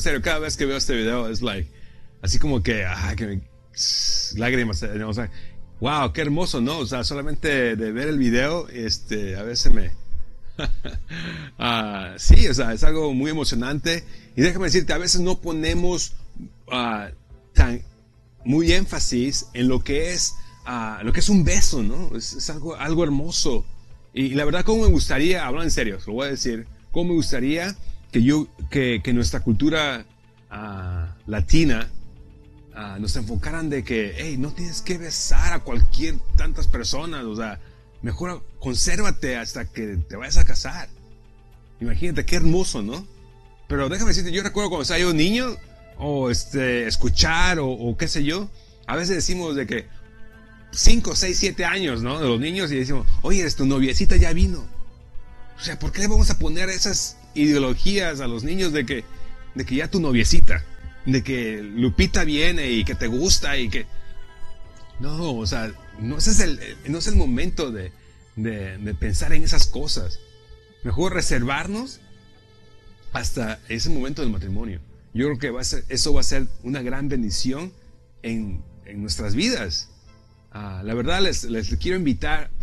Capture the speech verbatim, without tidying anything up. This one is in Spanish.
en serio, cada vez que veo este video es like, así como que, ah, que me, lágrimas, ¿no? O sea, wow, qué hermoso, ¿no? O sea, solamente de ver el video, este, a veces me, uh, sí, o sea, es algo muy emocionante. Y déjame decirte, a veces no ponemos uh, tan muy énfasis en lo que es, uh, lo que es un beso, ¿no? Es, es algo, algo hermoso. Y, y la verdad, cómo me gustaría, hablando en serio, lo voy a decir, cómo me gustaría que yo, que, que nuestra cultura uh, latina uh, nos enfocaran de que, hey, no tienes que besar a cualquier tantas personas, o sea, mejor consérvate hasta que te vayas a casar. Imagínate qué hermoso, ¿no? Pero déjame decirte, yo recuerdo cuando estaba yo niño, o este, escuchar, o, o qué sé yo, a veces decimos de que cinco, seis, siete años, ¿no? De los niños, y decimos, oye, tu noviecita ya vino. O sea, ¿por qué le vamos a poner esas ideologías a los niños de que, de que ya tu noviecita, de que Lupita viene y que te gusta y que... No, o sea, no, ese es el, no es el momento de, de, de pensar en esas cosas. Mejor reservarnos hasta ese momento del matrimonio. Yo creo que va a ser, eso va a ser una gran bendición en, en nuestras vidas. Uh, la verdad, les, les quiero invitar